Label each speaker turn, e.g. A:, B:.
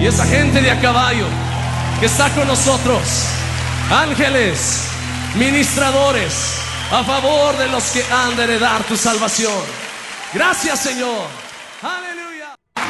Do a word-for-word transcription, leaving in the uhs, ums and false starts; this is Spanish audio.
A: y esa gente de a caballo que está con nosotros, ángeles, ministradores, a favor de los que han de heredar tu salvación. Gracias, Señor.